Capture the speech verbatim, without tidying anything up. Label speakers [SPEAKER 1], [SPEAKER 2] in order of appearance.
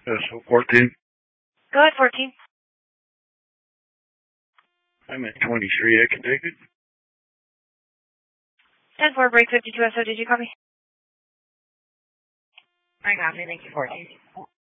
[SPEAKER 1] Uh, so fourteen.
[SPEAKER 2] Go ahead, fourteen.
[SPEAKER 1] I'm at twenty-three. I can take it.
[SPEAKER 2] ten four, break fifty-two S O. Did you copy?
[SPEAKER 3] I got it. Thank you, fourteen.